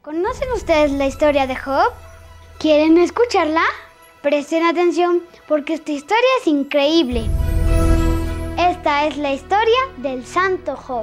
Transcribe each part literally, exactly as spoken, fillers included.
¿Conocen ustedes la historia de Job? ¿Quieren escucharla? Presten atención porque esta historia es increíble. Esta es la historia del santo Job.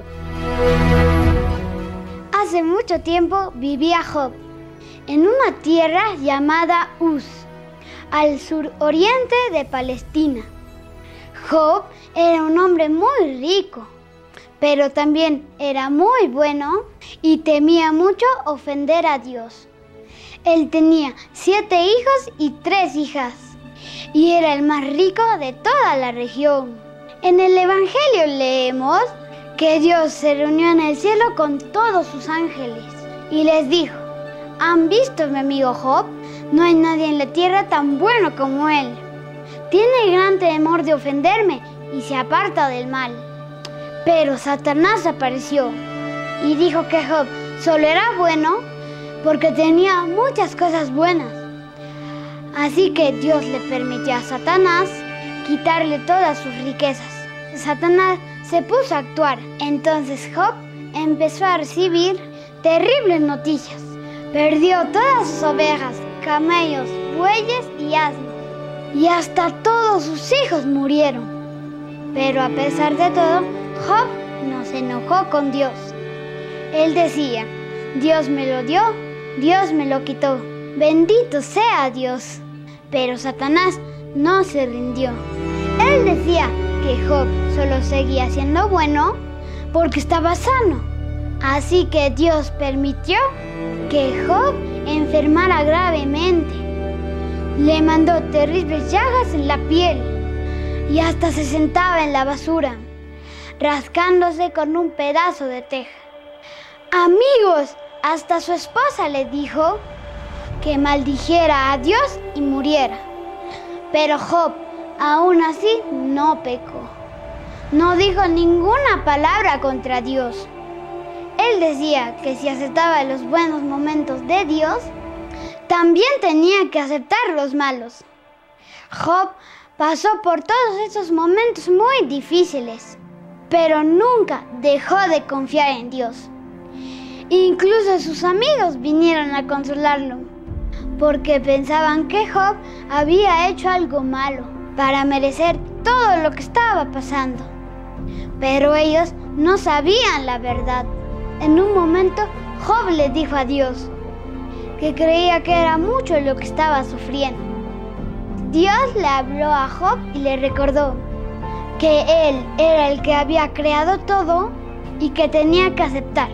Hace mucho tiempo vivía Job en una tierra llamada Uz, al suroriente de Palestina. Job era un hombre muy rico, pero también era muy bueno y temía mucho ofender a Dios. Él tenía siete hijos y tres hijas, y era el más rico de toda la región. En el Evangelio leemos que Dios se reunió en el cielo con todos sus ángeles y les dijo: ¿han visto a mi amigo Job? No hay nadie en la tierra tan bueno como él. Tiene gran temor de ofenderme y se aparta del mal. Pero Satanás apareció y dijo que Job solo era bueno porque tenía muchas cosas buenas. Así que Dios le permitió a Satanás quitarle todas sus riquezas. Satanás se puso a actuar. Entonces Job empezó a recibir terribles noticias. Perdió todas sus ovejas, camellos, bueyes y asnos. Y hasta todos sus hijos murieron. Pero a pesar de todo, Job no se enojó con Dios. Él decía: Dios me lo dio, Dios me lo quitó. Bendito sea Dios. Pero Satanás no se rindió. Él decía que Job solo seguía siendo bueno porque estaba sano. Así que Dios permitió que Job enfermara gravemente. Le mandó terribles llagas en la piel y hasta se sentaba en la basura, rascándose con un pedazo de teja. Amigos, hasta su esposa le dijo que maldijera a Dios y muriera. Pero Job, aún así, no pecó. No dijo ninguna palabra contra Dios. Él decía que si aceptaba los buenos momentos de Dios, también tenía que aceptar los malos. Job pasó por todos esos momentos muy difíciles, pero nunca dejó de confiar en Dios. Incluso sus amigos vinieron a consolarlo, porque pensaban que Job había hecho algo malo para merecer todo lo que estaba pasando. Pero ellos no sabían la verdad. En un momento, Job le dijo a Dios que creía que era mucho lo que estaba sufriendo. Dios le habló a Job y le recordó que él era el que había creado todo y que tenía que aceptar.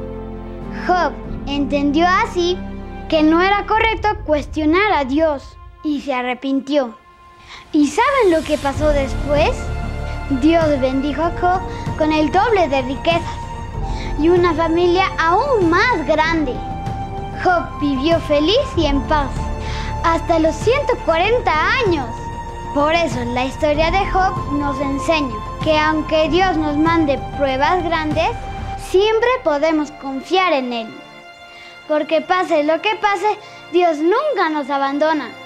Job entendió así que no era correcto cuestionar a Dios y se arrepintió. ¿Y saben lo que pasó después? Dios bendijo a Job con el doble de riquezas y una familia aún más grande. Job vivió feliz y en paz hasta los ciento cuarenta años. Por eso la historia de Job nos enseña que aunque Dios nos mande pruebas grandes, siempre podemos confiar en Él. Porque pase lo que pase, Dios nunca nos abandona.